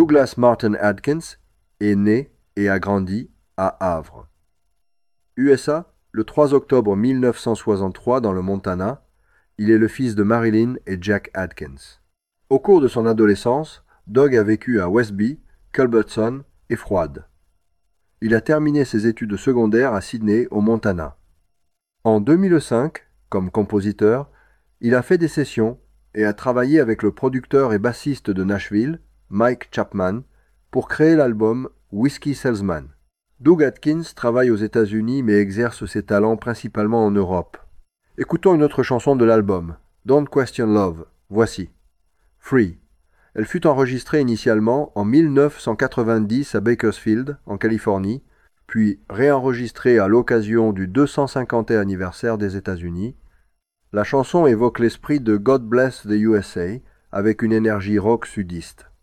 Douglas Martin Adkins est né et a grandi à Havre. USA, le 3 octobre 1963 dans le Montana, il est le fils de Marilyn et Jack Adkins. Au cours de son adolescence, Doug a vécu à Westby, Culbertson et Froide. Il a terminé ses études secondaires à Sydney, au Montana. En 2005, comme compositeur, il a fait des sessions et a travaillé avec le producteur et bassiste de Nashville, Mike Chapman, pour créer l'album Whiskey Salesman. Doug Adkins travaille aux États-Unis mais exerce ses talents principalement en Europe. Écoutons une autre chanson de l'album, Don't Question Love. Voici. Free. Elle fut enregistrée initialement en 1990 à Bakersfield, en Californie, puis réenregistrée à l'occasion du 250e anniversaire des États-Unis. La chanson évoque l'esprit de God Bless the USA avec une énergie rock sudiste.